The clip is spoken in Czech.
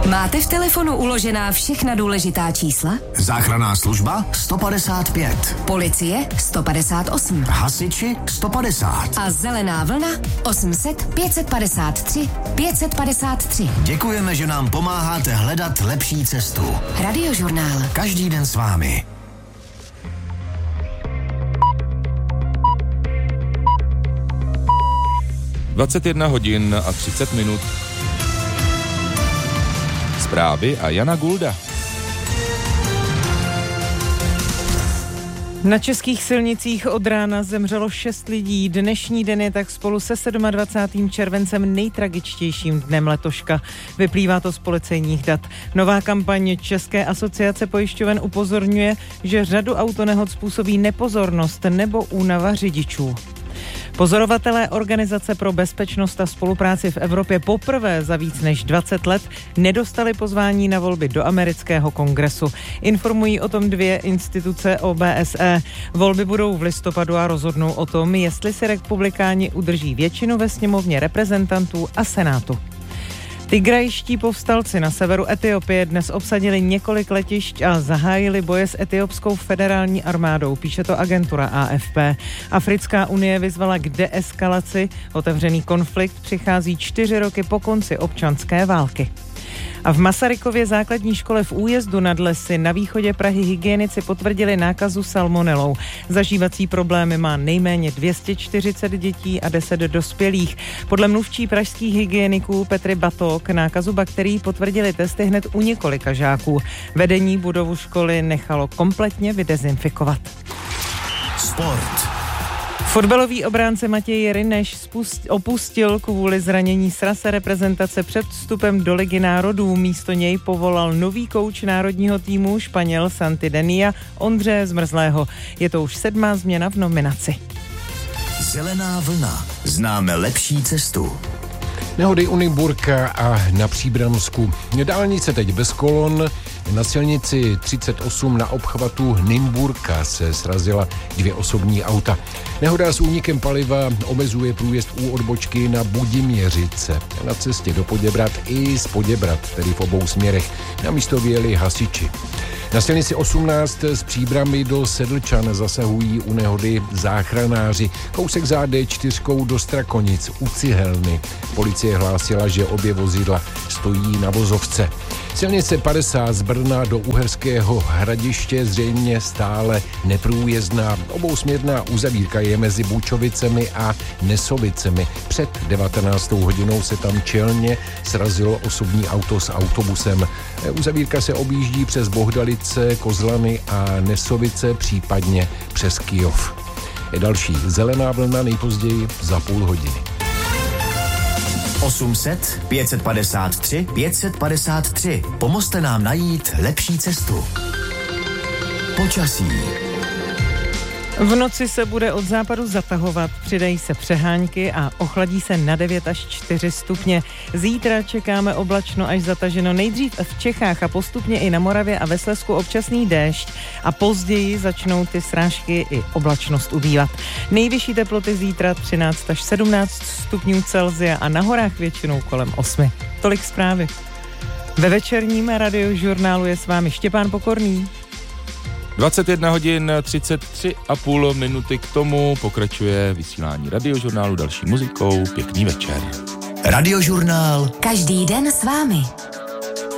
Máte v telefonu uložená všechna důležitá čísla? Záchranná služba 155. Policie 158. Hasiči 150. A zelená vlna 800 553 553. Děkujeme, že nám pomáháte hledat lepší cestu. Radiožurnál. Každý den s vámi. (21:30). Zprávy a Jana Gulda. Na českých silnicích od rána zemřelo 6 lidí. Dnešní den je tak spolu se 27. červencem nejtragičtějším dnem letoška. Vyplývá to z policejních dat. Nová kampaň České asociace pojišťoven upozorňuje, že řadu autonehod způsobí nepozornost nebo únava řidičů. Pozorovatelé Organizace pro bezpečnost a spolupráci v Evropě poprvé za víc než 20 let nedostali pozvání na volby do amerického kongresu. Informují o tom dvě instituce OBSE. Volby budou v listopadu a rozhodnou o tom, jestli si republikáni udrží většinu ve sněmovně reprezentantů a senátu. Tigrajští povstalci na severu Etiopie dnes obsadili několik letišť a zahájili boje s etiopskou federální armádou, píše to agentura AFP. Africká unie vyzvala k deeskalaci. Otevřený konflikt přichází 4 roky po konci občanské války. A v Masarykově základní škole v Újezdu nad Lesy na východě Prahy hygienici potvrdili nákazu salmonelou. Zažívací problémy má nejméně 240 dětí a 10 dospělých. Podle mluvčí pražských hygieniků Petry Batok nákazu bakterií potvrdili testy hned u několika žáků. Vedení budovu školy nechalo kompletně vydezinfikovat. Sport. Fotbalový obránce Matěj Rineš opustil kvůli zranění srase reprezentace před vstupem do Ligy národů. Místo něj povolal nový kouč národního týmu Španěl Santidenia Ondřeje Zmrzlého. Je to už 7. změna v nominaci. Zelená vlna. Známe lepší cestu. Nehody u Nymburka a na Příbramsku. Dálnice teď bez kolon. Na silnici 38 na obchvatu Nymburka se srazila 2 osobní auta. Nehoda s únikem paliva omezuje průjezd u odbočky na Budiměřice. Na cestě do Poděbrad i z Poděbrad, tedy v obou směrech. Na místo vyjeli hasiči. Na silnici 18 z Příbramy do Sedlčan zasahují u nehody záchranáři. Kousek za D4 do Strakonic u Cihelny. Policie hlásila, že obě vozidla stojí na vozovce. Silnice 50 z Brna do Uherského Hradiště zřejmě stále neprůjezdná. Obousměrná uzavírka je mezi Bučovicemi a Nesovicemi. Před 19. hodinou se tam čelně srazilo osobní auto s autobusem. Uzavírka se objíždí přes Bohdalice, Kozlany a Nesovice, případně přes Kyjov. Další zelená vlna nejpozději za půl hodiny. 800 553 553. Pomozte nám najít lepší cestu. Počasí. V noci se bude od západu zatahovat, přidají se přehánky a ochladí se na 9 až 4 stupně. Zítra čekáme oblačno až zataženo, nejdřív v Čechách a postupně i na Moravě a ve Slezsku občasný déšť a později začnou ty srážky i oblačnost ubývat. Nejvyšší teploty zítra 13 až 17 stupňů Celsia a na horách většinou kolem 8. Tolik zprávy. Ve večerním radiožurnálu je s vámi Štěpán Pokorný. 21:33,5 minuty k tomu pokračuje vysílání radiožurnálu další muzikou. Pěkný večer. Radiožurnál. Každý den s vámi.